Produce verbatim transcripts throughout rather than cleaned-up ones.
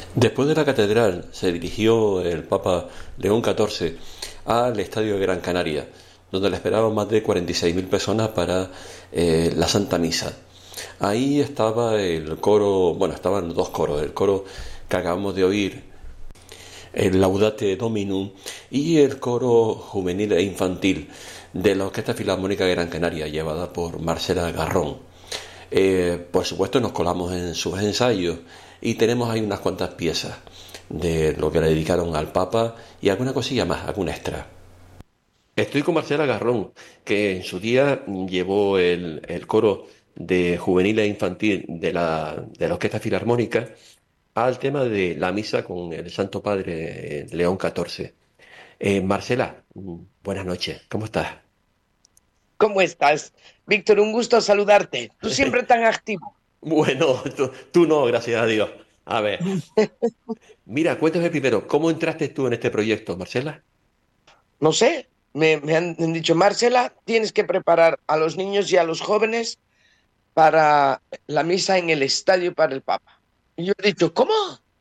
Después de la catedral se dirigió el Papa León catorce al Estadio de Gran Canaria, donde le esperaban más de cuarenta y seis mil personas para eh, la Santa Misa. Ahí estaba el coro, bueno, estaban dos coros, el coro que acabamos de oír, el Laudate Dominum, y el coro juvenil e infantil de la Orquesta Filarmónica de Gran Canaria, llevada por Marcela Garrón. Eh, por supuesto nos colamos en sus ensayos y tenemos ahí unas cuantas piezas de lo que le dedicaron al Papa y alguna cosilla más, algún extra. Estoy con Marcela Garrón, que en su día llevó el, el coro de juvenil e infantil de la, de la Orquesta Filarmónica al tema de la misa con el Santo Padre eh, León catorce. Eh, Marcela, mm, buenas noches, ¿cómo estás? ¿Cómo estás? Víctor, un gusto saludarte. Tú siempre tan activo. Bueno, tú, tú no, gracias a Dios. A ver, mira, cuéntame primero, ¿cómo entraste tú en este proyecto, Marcela? No sé, me, me han dicho, Marcela, tienes que preparar a los niños y a los jóvenes para la misa en el estadio para el Papa. Y yo he dicho, ¿cómo?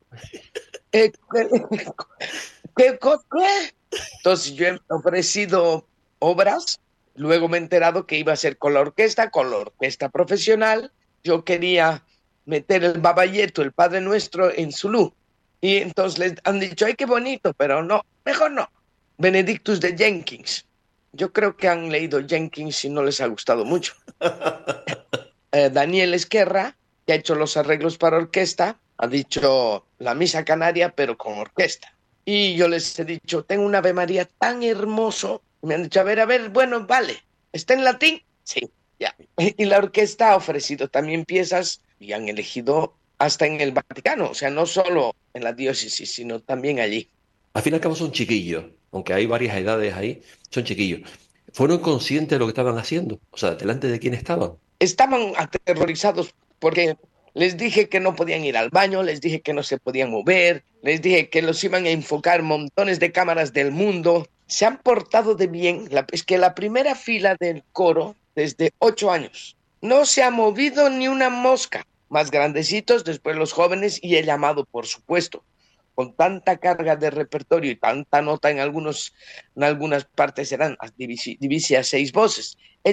Eh, ¿Qué, qué, qué? Entonces yo he ofrecido obras, luego me he enterado que iba a ser con la orquesta, con la orquesta profesional. Yo quería meter el babayeto, el Padre Nuestro, en Zulú. Y entonces les han dicho, ay, qué bonito, pero no, mejor no. Benedictus de Jenkins. Yo creo que han leído Jenkins y no les ha gustado mucho. Eh, Daniel Esquerra, que ha hecho los arreglos para orquesta, ha dicho la misa canaria, pero con orquesta. Y yo les he dicho, tengo un Ave María tan hermoso. Me han dicho, a ver, a ver, bueno, vale. ¿Está en latín? Sí, ya. Y la orquesta ha ofrecido también piezas y han elegido hasta en el Vaticano, o sea, no solo en la diócesis, sino también allí. Al fin y al cabo son chiquillos, aunque hay varias edades ahí, son chiquillos. ¿Fueron conscientes de lo que estaban haciendo? O sea, delante de quién estaban. Estaban aterrorizados porque les dije que no podían ir al baño, les dije que no se podían mover, les dije que los iban a enfocar montones de cámaras del mundo. Se han portado de bien. La, es que la primera fila del coro, desde ocho años, no se ha movido ni una mosca. Más grandecitos, después los jóvenes y el llamado, por supuesto. Con tanta carga de repertorio y tanta nota en, algunos, en algunas partes eran divisi, divisi a seis voces.